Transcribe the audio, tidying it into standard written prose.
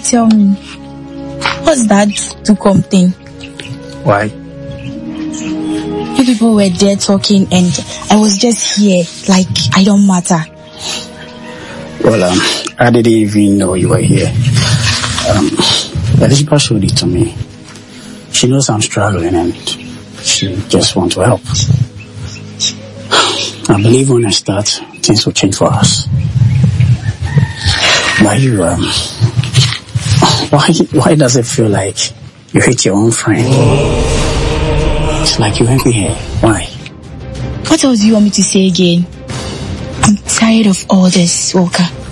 tell me, what's that Dukom thing? Why? You people were there talking and I was just here, like I don't matter. Well, I didn't even know you were here. Elizabeth showed it to me. She knows I'm struggling and she just wants to help. I believe when I start, things will change for us. Why does it feel like you hate your own friend? It's like you angry here. Why? What else do you want me to say again? I'm tired of all this, Walker.